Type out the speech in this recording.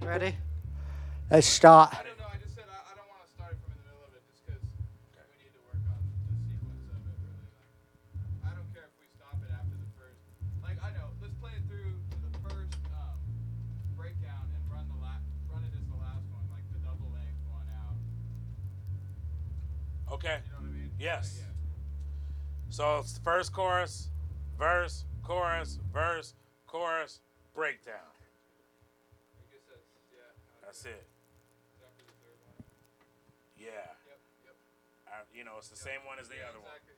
Ready? Let's start. I don't know. I just said I don't want to start it from in the middle of it just because we need to work on the sequence of it. Really, I don't care if we stop it after the first. Like I know, let's play it through the first breakdown and run it as the last one, like the double length one out. Okay. You know what I mean? Yes. Yeah. So it's the first chorus, verse, chorus, breakdown. I guess That's it. after the third one. Yeah. Yep. It's the same one as the other one. Exactly.